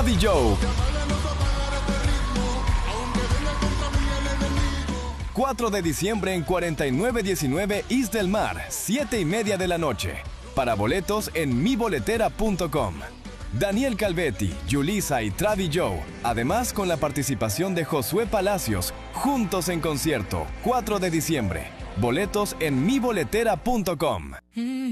Travis Joe. 4 de diciembre en 4919 East del Mar, 7:30 de la noche. Para boletos en miboletera.com. Daniel Calvetti, Yulisa y Travis Joe. Además con la participación de Josué Palacios, juntos en concierto, 4 de diciembre. Boletos en miboletera.com.